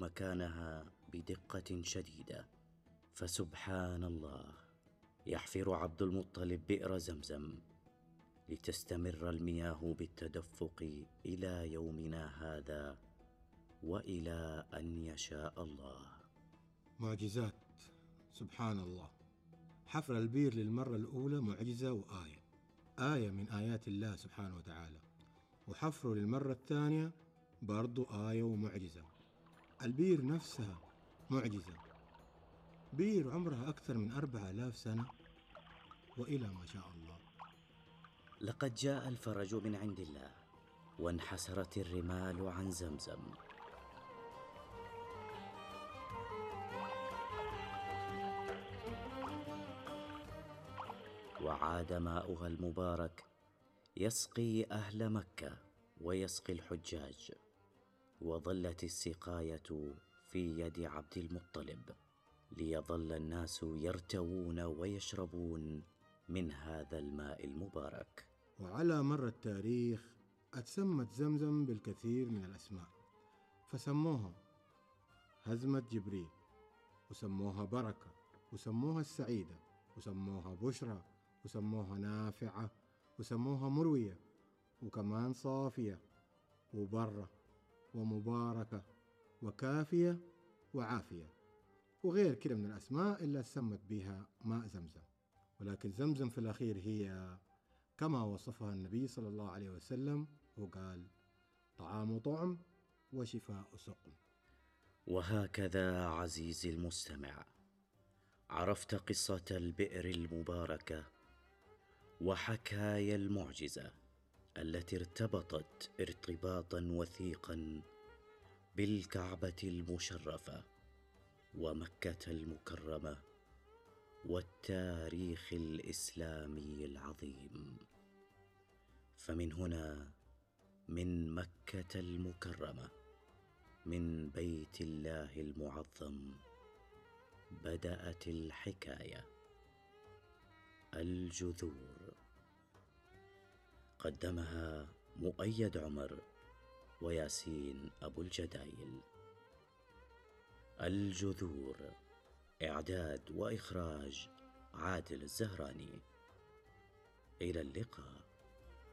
مكانها بدقة شديدة. فسبحان الله، يحفر عبد المطلب بئر زمزم لتستمر المياه بالتدفق إلى يومنا هذا وإلى أن يشاء الله. معجزات، سبحان الله. حفر البير للمرة الأولى معجزة آية من آيات الله سبحانه وتعالى، وحفره للمرة الثانية برضو آية ومعجزة. البير نفسها معجزة، بير عمرها أكثر من 4000 سنة وإلى ما شاء الله. لقد جاء الفرج من عند الله وانحسرت الرمال عن زمزم. وعاد ماؤها المبارك يسقي أهل مكة ويسقي الحجاج، وظلت السقاية في يد عبد المطلب ليظل الناس يرتوون ويشربون من هذا الماء المبارك. وعلى مر التاريخ اتسمت زمزم بالكثير من الأسماء، فسموها هزمة جبريل، وسموها بركة، وسموها السعيدة، وسموها بشرى، وسموها نافعة، وسموها مروية، وكمان صافية، وبرة، ومباركة، وكافية، وعافية، وغير كده من الأسماء اللي سمت بها ماء زمزم. ولكن زمزم في الأخير هي كما وصفها النبي صلى الله عليه وسلم، وقال: طعام طعم وشفاء سقم. وهكذا عزيزي المستمع، عرفت قصة البئر المباركة وحكايا المعجزة التي ارتبطت ارتباطا وثيقا بالكعبة المشرفة ومكة المكرمة والتاريخ الإسلامي العظيم. فمن هنا، من مكة المكرمة، من بيت الله المعظم، بدأت الحكاية. الجذور، قدمها مؤيد عمر وياسين أبو الجدايل. الجذور، إعداد وإخراج عادل الزهراني. إلى اللقاء.